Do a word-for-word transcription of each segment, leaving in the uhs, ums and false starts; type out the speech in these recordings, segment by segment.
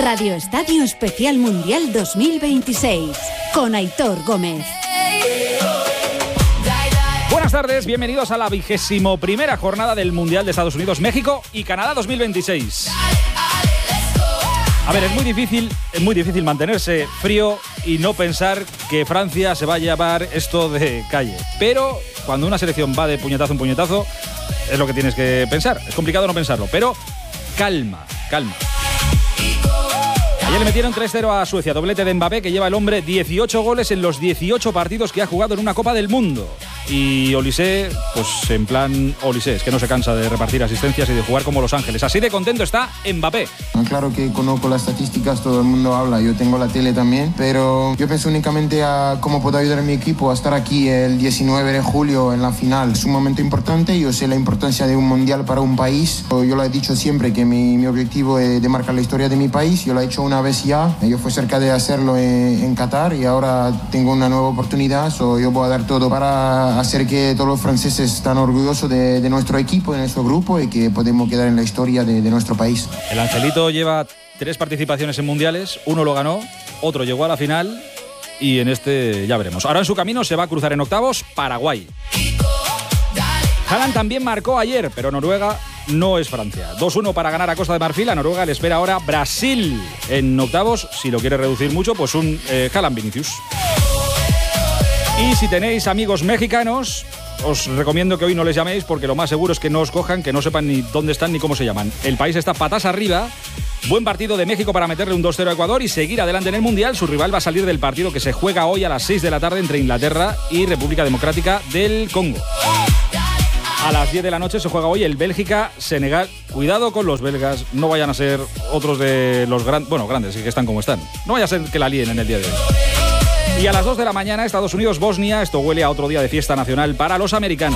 Radio Estadio Especial Mundial dos mil veintiséis con Aitor Gómez. Buenas tardes, bienvenidos a la vigésimo primera jornada del Mundial de Estados Unidos, México y Canadá dos mil veintiséis. A ver, es muy difícil, es muy difícil mantenerse frío y no pensar que Francia se va a llevar esto de calle. Pero cuando una selección va de puñetazo en puñetazo, es lo que tienes que pensar. Es complicado no pensarlo, pero calma, calma. Ayer le metieron tres cero a Suecia, doblete de Mbappé, que lleva el hombre dieciocho goles en los dieciocho partidos que ha jugado en una Copa del Mundo. Y Olise, pues en plan Olise, es que no se cansa de repartir asistencias y de jugar como Los Ángeles. Así de contento está Mbappé. Claro que conozco las estadísticas, todo el mundo habla, yo tengo la tele también, pero yo pienso únicamente a cómo puedo ayudar a mi equipo a estar aquí el diecinueve de julio en la final. Es un momento importante, yo sé la importancia de un mundial para un país. Yo lo he dicho siempre que mi, mi objetivo es de marcar la historia de mi país, yo lo he hecho una vez ya, yo fui cerca de hacerlo en, en Qatar y ahora tengo una nueva oportunidad, so yo voy a dar todo para hacer que todos los franceses estén orgullosos de, de nuestro equipo, de nuestro grupo y que podemos quedar en la historia de, de nuestro país. El Angelito lleva tres participaciones en mundiales, uno lo ganó, otro llegó a la final y en este ya veremos. Ahora en su camino se va a cruzar en octavos Paraguay. Haaland también marcó ayer, pero Noruega no es Francia. dos uno para ganar a Costa de Marfil. A Noruega le espera ahora Brasil en octavos. Si lo quiere reducir mucho, pues un eh, Haaland Vinicius. Y si tenéis amigos mexicanos, os recomiendo que hoy no les llaméis porque lo más seguro es que no os cojan, que no sepan ni dónde están ni cómo se llaman. El país está patas arriba. Buen partido de México para meterle un dos cero a Ecuador y seguir adelante en el Mundial. Su rival va a salir del partido que se juega hoy a las seis de la tarde entre Inglaterra y República Democrática del Congo. A las diez de la noche se juega hoy el Bélgica-Senegal. Cuidado con los belgas, no vayan a ser otros de los grandes, bueno, grandes, que están como están. No vaya a ser que la líen en el día de hoy. Y a las dos de la mañana, Estados Unidos-Bosnia. Esto huele a otro día de fiesta nacional para los americanos.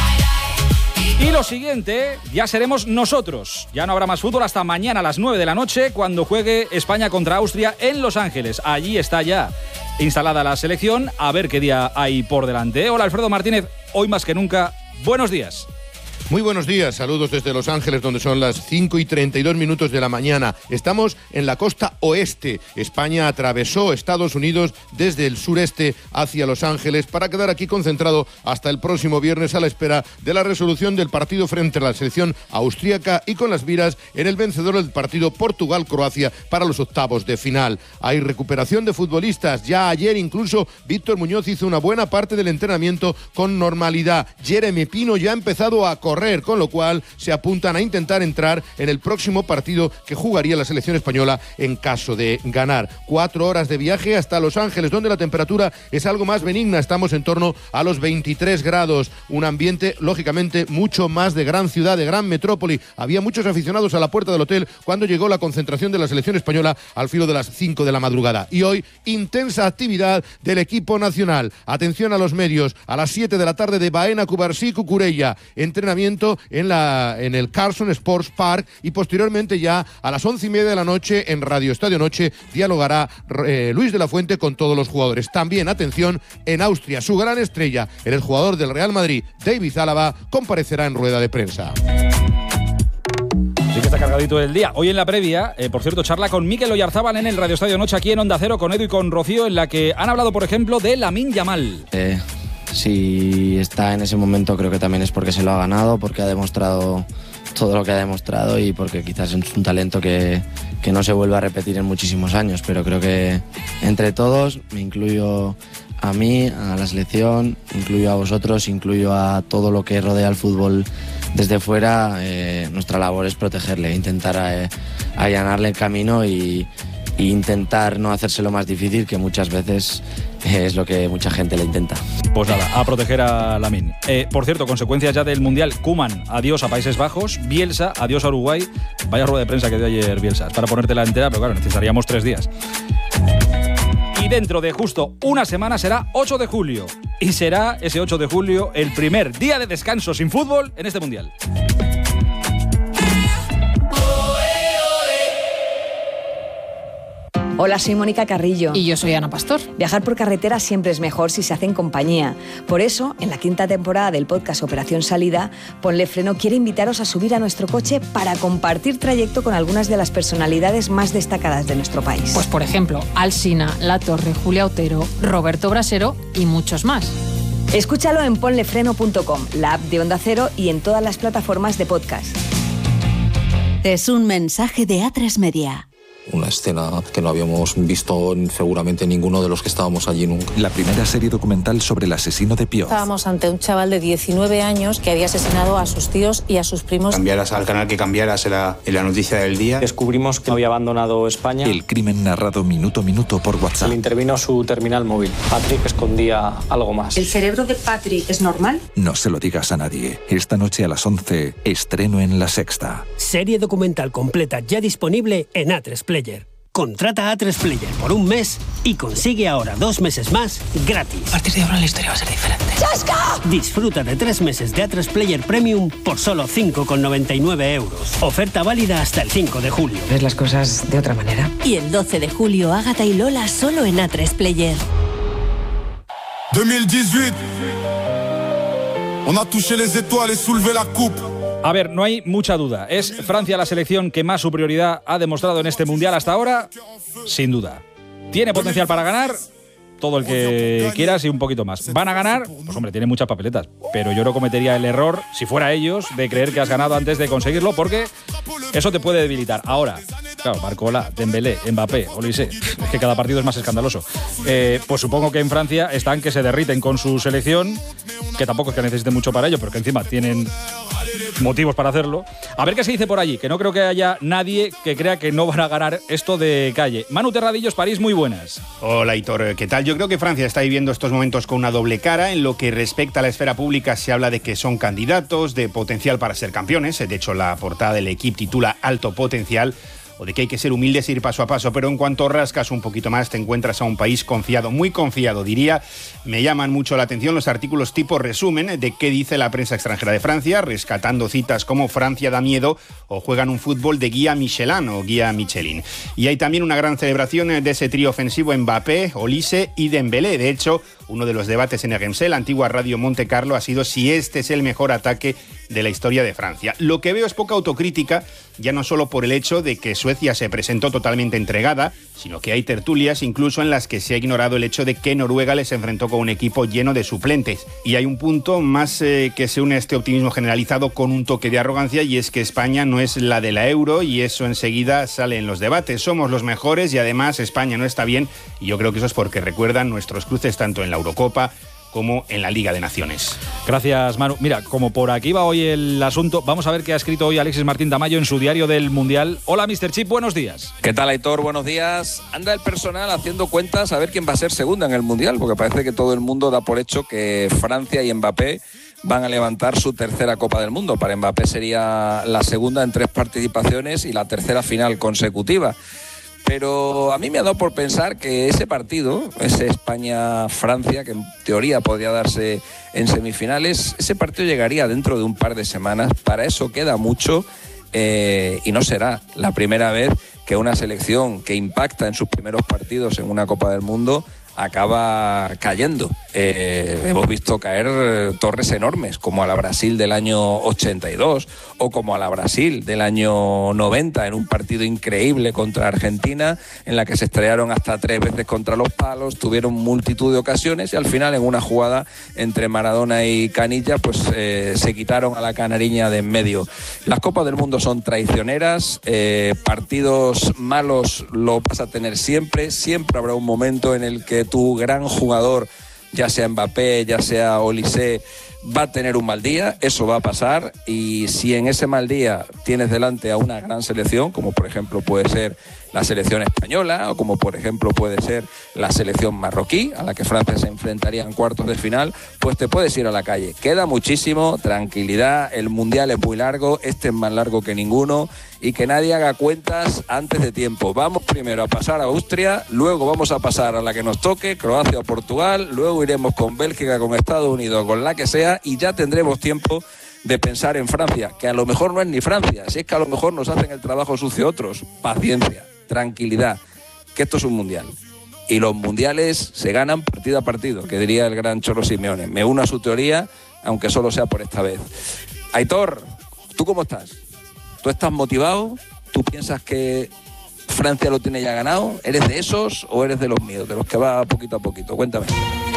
Y lo siguiente, ya seremos nosotros. Ya no habrá más fútbol hasta mañana a las nueve de la noche, cuando juegue España contra Austria en Los Ángeles. Allí está ya instalada la selección. A ver qué día hay por delante. Hola, Alfredo Martínez. Hoy más que nunca, buenos días. Muy buenos días, saludos desde Los Ángeles, donde son las cinco y treinta y dos minutos de la mañana. Estamos en la costa oeste. España atravesó Estados Unidos desde el sureste hacia Los Ángeles para quedar aquí concentrado hasta el próximo viernes a la espera de la resolución del partido frente a la selección austríaca y con las miras en el vencedor del partido Portugal-Croacia para los octavos de final. Hay recuperación de futbolistas. Ya ayer incluso Víctor Muñoz hizo una buena parte del entrenamiento con normalidad. Jeremy Pino ya ha empezado a correr, con lo cual se apuntan a intentar entrar en el próximo partido que jugaría la selección española en caso de ganar. Cuatro horas de viaje hasta Los Ángeles, donde la temperatura es algo más benigna. Estamos en torno a los veintitrés grados. Un ambiente, lógicamente, mucho más de gran ciudad, de gran metrópoli. Había muchos aficionados a la puerta del hotel cuando llegó la concentración de la selección española al filo de las cinco de la madrugada. Y hoy, intensa actividad del equipo nacional. Atención a los medios. A las siete de la tarde de Baena Cubarsí, Cucurella. Entrenamiento en, la, en el Carson Sports Park y posteriormente ya a las once y media de la noche en Radio Estadio Noche dialogará eh, Luis de la Fuente con todos los jugadores. También, atención, en Austria, su gran estrella, el exjugador del Real Madrid, David Álava, comparecerá en rueda de prensa. Sí que está cargadito el día. Hoy en la previa, eh, por cierto, charla con Mikel Oyarzábal en el Radio Estadio Noche aquí en Onda Cero con Edu y con Rocío, en la que han hablado, por ejemplo, de Lamine Yamal. Eh. Si está en ese momento, creo que también es porque se lo ha ganado, porque ha demostrado todo lo que ha demostrado y porque quizás es un talento que, que no se vuelve a repetir en muchísimos años, pero creo que entre todos, me incluyo a mí, a la selección, incluyo a vosotros, incluyo a todo lo que rodea el fútbol desde fuera, eh, nuestra labor es protegerle, intentar eh, allanarle el camino y, y intentar no hacérselo más difícil, que muchas veces es lo que mucha gente le intenta. Pues nada, a proteger a Lamine. Eh, por cierto, consecuencias ya del Mundial. Koeman, adiós a Países Bajos. Bielsa, adiós a Uruguay. Vaya rueda de prensa que dio ayer Bielsa. Es para ponértela entera, pero claro, necesitaríamos tres días. Y dentro de justo una semana será ocho de julio. Y será ese ocho de julio el primer día de descanso sin fútbol en este Mundial. Hola, soy Mónica Carrillo. Y yo soy Ana Pastor. Viajar por carretera siempre es mejor si se hace en compañía. Por eso, en la quinta temporada del podcast Operación Salida, Ponle Freno quiere invitaros a subir a nuestro coche para compartir trayecto con algunas de las personalidades más destacadas de nuestro país. Pues por ejemplo, Alsina, La Torre, Julia Otero, Roberto Brasero y muchos más. Escúchalo en ponle freno punto com, la app de Onda Cero y en todas las plataformas de podcast. Es un mensaje de A tres Media. Una escena que no habíamos visto seguramente ninguno de los que estábamos allí nunca. La primera serie documental sobre el asesino de Pioz. Estábamos ante un chaval de diecinueve años que había asesinado a sus tíos y a sus primos. Cambiaras al canal que cambiaras era la noticia del día. Descubrimos que había abandonado España. El crimen narrado minuto a minuto por WhatsApp. Se le intervino su terminal móvil. Patrick escondía algo más. ¿El cerebro de Patrick es normal? No se lo digas a nadie. Esta noche a las once, estreno en La Sexta. Serie documental completa ya disponible en A tres Player. Contrata a A tres Player por un mes y consigue ahora dos meses más gratis. A partir de ahora la historia va a ser diferente. ¡Chasca! Disfruta de tres meses de A tres Player Premium por solo cinco con noventa y nueve euros. Oferta válida hasta el cinco de julio. Ves las cosas de otra manera. Y el doce de julio, Ágata y Lola solo en A tres Player. dos mil dieciocho. On a touché les étoiles et soulevé la coupe. A ver, no hay mucha duda. ¿Es Francia la selección que más superioridad ha demostrado en este Mundial hasta ahora? Sin duda. ¿Tiene potencial para ganar? Todo el que quieras y un poquito más. ¿Van a ganar? Pues hombre, tiene muchas papeletas. Pero yo no cometería el error, si fuera ellos, de creer que has ganado antes de conseguirlo, porque eso te puede debilitar. Ahora, claro, Barcola, Dembélé, Mbappé, Olise, es que cada partido es más escandaloso. Eh, pues supongo que en Francia están que se derriten con su selección, que tampoco es que necesiten mucho para ello, pero que encima tienen motivos para hacerlo. A ver qué se dice por allí, que no creo que haya nadie que crea que no van a ganar esto de calle. Manu Terradillos, París, muy buenas. Hola, Aitor, ¿qué tal? Yo creo que Francia está viviendo estos momentos con una doble cara. En lo que respecta a la esfera pública se habla de que son candidatos, de potencial para ser campeones. De hecho, la portada del Equipo titula Alto Potencial, o de que hay que ser humildes e ir paso a paso, pero en cuanto rascas un poquito más te encuentras a un país confiado, muy confiado diría. Me llaman mucho la atención los artículos tipo resumen de qué dice la prensa extranjera de Francia, rescatando citas como Francia da miedo o juegan un fútbol de guía Michelin o guía Michelin. Y hay también una gran celebración de ese trío ofensivo Mbappé, Olise y Dembélé. De hecho, uno de los debates en R M C, la antigua Radio Monte Carlo, ha sido si este es el mejor ataque de la historia de Francia. Lo que veo es poca autocrítica, ya no solo por el hecho de que Suecia se presentó totalmente entregada, sino que hay tertulias incluso en las que se ha ignorado el hecho de que Noruega les enfrentó con un equipo lleno de suplentes. Y hay un punto más eh, que se une a este optimismo generalizado con un toque de arrogancia, y es que España no es la de la Euro, y eso enseguida sale en los debates. Somos los mejores y además España no está bien, y yo creo que eso es porque recuerdan nuestros cruces tanto en la Eurocopa como en la Liga de Naciones. Gracias, Manu. Mira, como por aquí va hoy el asunto, vamos a ver qué ha escrito hoy Alexis Martín Tamayo en su diario del Mundial. Hola, mister Chip, buenos días. ¿Qué tal, Aitor? Buenos días. Anda el personal haciendo cuentas a ver quién va a ser segunda en el Mundial, porque parece que todo el mundo da por hecho que Francia y Mbappé van a levantar su tercera Copa del Mundo. Para Mbappé sería la segunda en tres participaciones y la tercera final consecutiva. Pero a mí me ha dado por pensar que ese partido, ese España-Francia, que en teoría podría darse en semifinales, ese partido llegaría dentro de un par de semanas. Para eso queda mucho eh, y no será la primera vez que una selección que impacta en sus primeros partidos en una Copa del Mundo acaba cayendo. Eh, hemos visto caer torres enormes, como a la Brasil del año ochenta y dos o como a la Brasil del año noventa, en un partido increíble contra Argentina, en la que se estrellaron hasta tres veces contra los palos, tuvieron multitud de ocasiones y al final, en una jugada entre Maradona y Canilla, pues eh, se quitaron a la canariña de en medio. Las Copas del Mundo son traicioneras, eh, partidos malos lo vas a tener siempre, siempre habrá un momento en el que tu gran jugador, ya sea Mbappé, ya sea Olise, va a tener un mal día, eso va a pasar, y si en ese mal día tienes delante a una gran selección, como por ejemplo puede ser la selección española, o como por ejemplo puede ser la selección marroquí, a la que Francia se enfrentaría en cuartos de final, pues te puedes ir a la calle. Queda muchísimo, tranquilidad, el Mundial es muy largo, este es más largo que ninguno, y que nadie haga cuentas antes de tiempo. Vamos primero a pasar a Austria, luego vamos a pasar a la que nos toque, Croacia o Portugal, luego iremos con Bélgica, con Estados Unidos, con la que sea, y ya tendremos tiempo de pensar en Francia, que a lo mejor no es ni Francia, si es que a lo mejor nos hacen el trabajo sucio otros. Paciencia, tranquilidad. que esto es un mundial. Y los mundiales se ganan partido a partido, que diría el gran Cholo Simeone. Me uno a su teoría, aunque solo sea por esta vez. Aitor, ¿tú cómo estás? ¿Tú estás motivado? ¿Tú piensas que Francia lo tiene ya ganado? ¿Eres de esos o eres de los míos, de los que va poquito a poquito? Cuéntame.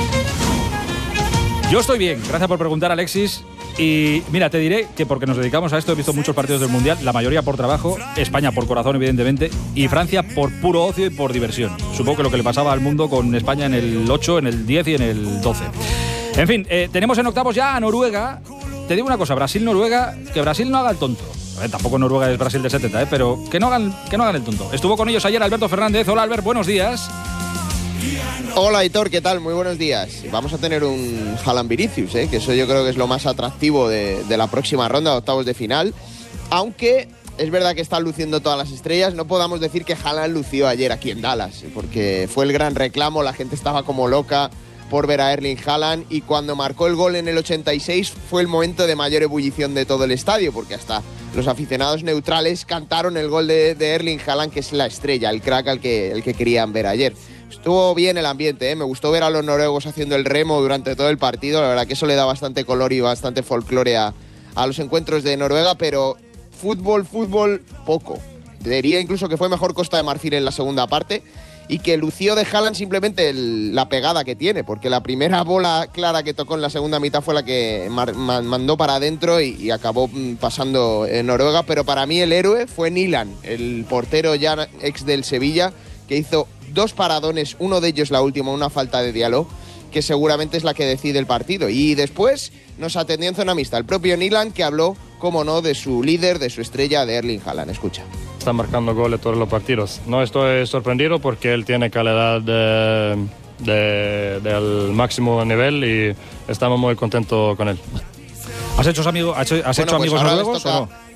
Yo estoy bien, gracias por preguntar, Alexis. Y mira, te diré que porque nos dedicamos a esto, he visto muchos partidos del Mundial, la mayoría por trabajo, España por corazón, evidentemente, y Francia por puro ocio y por diversión. Supongo que lo que le pasaba al mundo con España en el ocho, en el diez y en el doce. En fin, eh, tenemos en octavos ya a Noruega. Te digo una cosa, Brasil-Noruega, que Brasil no haga el tonto. A ver, tampoco Noruega es Brasil de setenta, ¿eh? Pero que no, hagan, que no hagan el tonto. Estuvo con ellos ayer Alberto Fernández. Hola, Albert, buenos días. Hola, Aitor, ¿qué tal? Muy buenos días. Vamos a tener un Haaland-Vinicius, ¿eh? Que eso yo creo que es lo más atractivo de, de la próxima ronda de octavos de final. Aunque es verdad que están luciendo todas las estrellas, no podamos decir que Haaland lució ayer aquí en Dallas, porque fue el gran reclamo, la gente estaba como loca por ver a Erling Haaland, y cuando marcó el gol en el ochenta y seis fue el momento de mayor ebullición de todo el estadio, porque hasta los aficionados neutrales cantaron el gol de, de Erling Haaland, que es la estrella, el crack al que, el que querían ver ayer. Estuvo bien el ambiente, ¿eh? Me gustó ver a los noruegos haciendo el remo durante todo el partido, la verdad que eso le da bastante color y bastante folclore a, a los encuentros de Noruega, pero fútbol, fútbol, poco. Diría incluso que fue mejor Costa de Marfil en la segunda parte, y que lució de Haaland simplemente el, la pegada que tiene, porque la primera bola clara que tocó en la segunda mitad fue la que mar, man, mandó para adentro y, y acabó pasando en Noruega, pero para mí el héroe fue Nyland, el portero ya ex del Sevilla, que hizo dos paradones, uno de ellos la última, una falta de diálogo, que seguramente es la que decide el partido. Y después nos atendió en zona mixta el propio Nyland, que habló, como no, de su líder, de su estrella, de Erling Haaland. Escucha. Está marcando goles todos los partidos. No estoy sorprendido porque él tiene calidad de, de, del máximo nivel y estamos muy contentos con él. ¿Has hecho, amigo, has hecho, has bueno, hecho pues amigos noruegos o no?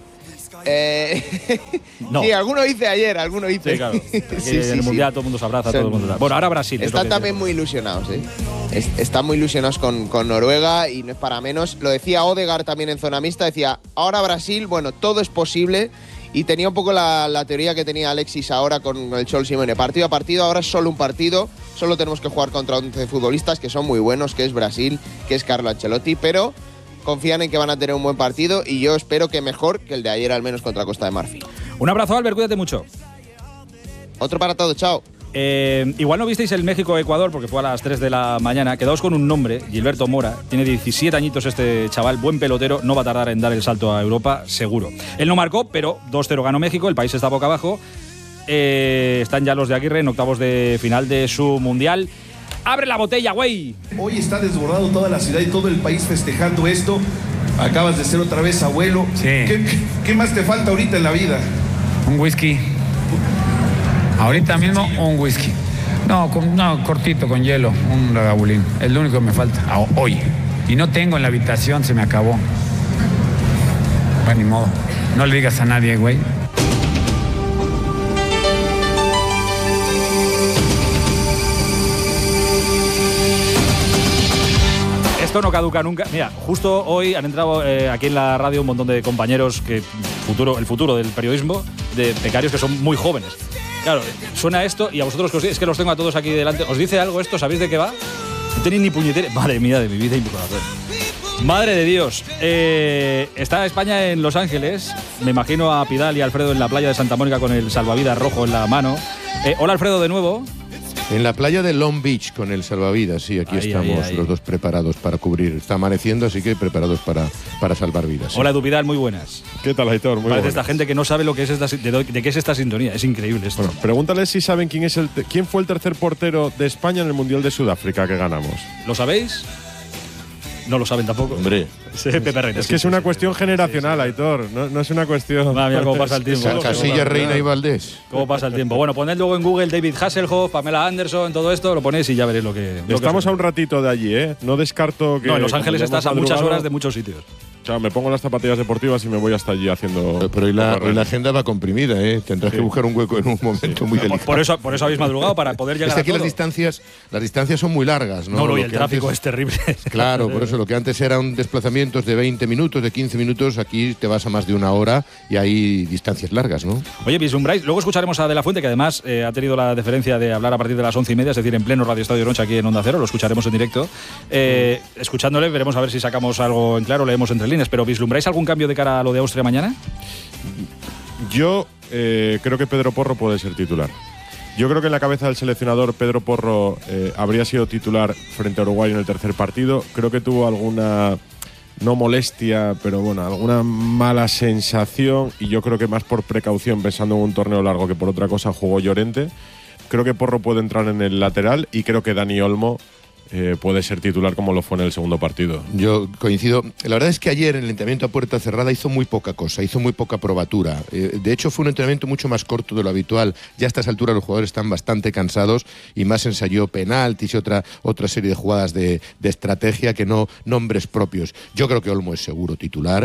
Eh, no. Sí, alguno hice ayer, alguno hice. Sí, claro. sí, en sí, el Mundial sí. Todo el mundo se abraza, todo el mundo. Bueno, ahora Brasil. Están también muy ilusionados, ¿eh? Están muy ilusionados con, con Noruega y no es para menos. Lo decía Odegaard también en zona mixta, decía, ahora Brasil, bueno, todo es posible. Y tenía un poco la, la teoría que tenía Alexis ahora con el Cholo Simeone. Partido a partido, ahora es solo un partido. Solo tenemos que jugar contra once futbolistas que son muy buenos, que es Brasil, que es Carlo Ancelotti, pero confían en que van a tener un buen partido y yo espero que mejor que el de ayer, al menos contra Costa de Marfil. Un abrazo, Albert, cuídate mucho. Otro para todos, chao. Eh, igual no visteis el México-Ecuador porque fue a las tres de la mañana. Quedaos con un nombre, Gilberto Mora. Tiene diecisiete añitos este chaval, buen pelotero. No va a tardar en dar el salto a Europa, seguro. Él no marcó, pero dos cero ganó México. El país está boca abajo. Eh, están ya los de Aguirre en octavos de final de su Mundial. ¡Abre la botella, güey! Hoy está desbordado toda la ciudad y todo el país festejando esto. Acabas de ser otra vez abuelo. Sí. ¿Qué, qué, qué más te falta ahorita en la vida? Un whisky. Ahorita mismo un whisky. No, con, no cortito, con hielo, un ragabulín. Es lo único que me falta ah, hoy. Y no tengo en la habitación, se me acabó. Bueno, ni modo. No le digas a nadie, güey. Esto no caduca nunca. Mira, justo hoy han entrado eh, aquí en la radio un montón de compañeros que futuro, el futuro del periodismo, de becarios que son muy jóvenes. Claro, suena esto y a vosotros, que os, es que los tengo a todos aquí delante, ¿os dice algo esto? ¿Sabéis de qué va? No tenéis ni puñetera. Madre mía de mi vida y mi corazón. Madre de Dios. Eh, está España en Los Ángeles. Me imagino a Pidal y a Alfredo en la playa de Santa Mónica con el salvavidas rojo en la mano. Eh, hola, Alfredo, de nuevo. En la playa de Long Beach con el salvavidas, sí, aquí ahí, estamos ahí, ahí. los dos preparados para cubrir. Está amaneciendo, así que preparados para, para salvar vidas. Sí. Hola, Edu Pidal, muy buenas. ¿Qué tal, Aitor? Muy Parece buenas. Esta gente que no sabe lo que es esta, de, de qué es esta sintonía. Es increíble esto. Bueno, pregúntale si saben quién es el quién fue el tercer portero de España en el Mundial de Sudáfrica que ganamos. ¿Lo sabéis? No lo saben tampoco. Hombre. Sí, Pepe Reina, es sí, que es sí, una sí, cuestión sí, generacional, sí, sí. Aitor. No, no es una cuestión. Madre mía, cómo pasa el tiempo. Casilla, Reina y Valdés. Cómo pasa el tiempo. Bueno, poned luego en Google David Hasselhoff, Pamela Anderson, todo esto, lo ponéis y ya veréis lo que. Lo Estamos que a un ratito de allí, ¿eh? No descarto que. No, en Los Ángeles estás a muchas horas de muchos sitios. O sea, me pongo las zapatillas deportivas y me voy hasta allí haciendo. Pero hoy la, hoy la agenda va comprimida, ¿eh? Tendrás sí. que buscar un hueco en un momento sí. muy delicado. Por eso, por eso habéis madrugado, para poder llegar es que aquí a todo. las distancias, las distancias son muy largas, ¿no? No, no, y lo el tráfico antes, es terrible. Claro, por eso lo que antes eran desplazamientos de veinte minutos, de quince minutos, aquí te vas a más de una hora y hay distancias largas, ¿no? Oye, vislumbráis, luego escucharemos a De La Fuente, que además eh, ha tenido la deferencia de hablar a partir de las once y media, es decir, en pleno Radio Estadio Noche aquí en Onda Cero, lo escucharemos en directo. Eh, escuchándole veremos a ver si sacamos algo en claro, leemos entre líneas, pero ¿vislumbráis algún cambio de cara a lo de Austria mañana? Yo eh, creo que Pedro Porro puede ser titular. Yo creo que en la cabeza del seleccionador Pedro Porro eh, habría sido titular frente a Uruguay en el tercer partido. Creo que tuvo alguna, no molestia, pero bueno, alguna mala sensación, y yo creo que más por precaución, pensando en un torneo largo que por otra cosa, jugó Llorente. Creo que Porro puede entrar en el lateral y creo que Dani Olmo Eh, puede ser titular como lo fue en el segundo partido. Yo coincido. La verdad es que ayer en el entrenamiento a puerta cerrada hizo muy poca cosa, hizo muy poca probatura. Eh, de hecho fue un entrenamiento mucho más corto de lo habitual. Ya a estas alturas los jugadores están bastante cansados y más ensayó penaltis y otra, otra serie de jugadas de, de estrategia que no nombres propios. Yo creo que Olmo es seguro titular.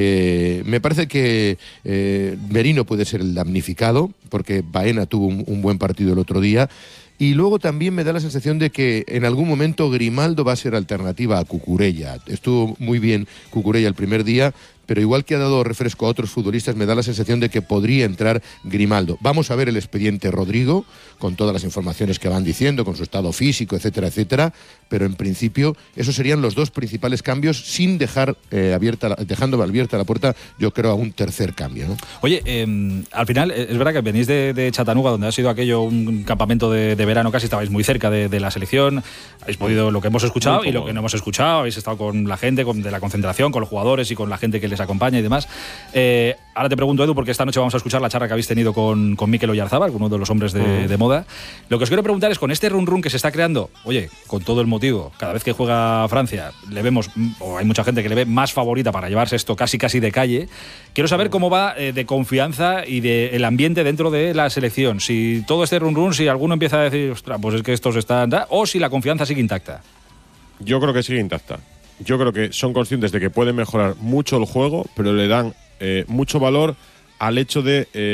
Eh, me parece que eh, Merino puede ser el damnificado porque Baena tuvo un, un buen partido el otro día. Y luego también me da la sensación de que en algún momento Grimaldo va a ser alternativa a Cucurella. Estuvo muy bien Cucurella el primer día, pero igual que ha dado refresco a otros futbolistas, me da la sensación de que podría entrar Grimaldo. Vamos a ver el expediente Rodrigo, con todas las informaciones que van diciendo, con su estado físico, etcétera, etcétera, pero en principio esos serían los dos principales cambios, sin dejar eh, abierta, la, dejando abierta la puerta, yo creo, a un tercer cambio, ¿no? Oye, eh, al final, es verdad que venís de, de Chattanooga, donde ha sido aquello un campamento de, de verano, casi estabais muy cerca de, de la selección, habéis podido lo que hemos escuchado y lo que no hemos escuchado, habéis estado con la gente con, de la concentración, con los jugadores y con la gente que les acompaña y demás. Eh, ahora te pregunto, Edu, porque esta noche vamos a escuchar la charla que habéis tenido con, con Mikel Oyarzábal, uno de los hombres de, mm. de moda. Lo que os quiero preguntar es, con este run run que se está creando, oye, con todo el motivo, cada vez que juega Francia, le vemos, o hay mucha gente que le ve más favorita para llevarse esto casi casi de calle, quiero saber cómo va eh, de confianza y del de ambiente dentro de la selección. Si todo este run run, si alguno empieza a decir, ostras, pues es que estos están, o si la confianza sigue intacta. Yo creo que sigue intacta. Yo creo que son conscientes de que pueden mejorar mucho el juego, pero le dan eh, mucho valor al hecho de... Eh,